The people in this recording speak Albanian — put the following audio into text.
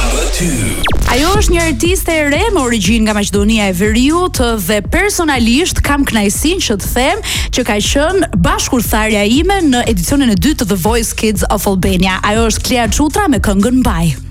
Ajo është një artiste e re me origjinë nga Maqedonia e Veriut dhe personalisht kam kënaqësinë që të them që ka qenë bashkëkurtharja ime në edicionin e dytë të The Voice Kids of Albania. Ajo është Klea Çutra me këngën Mbaj.